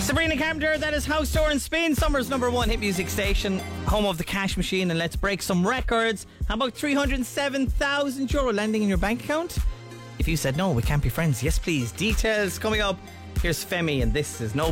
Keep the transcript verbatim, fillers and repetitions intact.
Sabrina Carpenter, that is House Door and Spin, summer's number one hit music station, home of the cash machine, and let's break some records. How about three hundred seven thousand euro landing in your bank account? If you said no, we can't be friends, yes please. Details coming up. Here's Femi, and this is No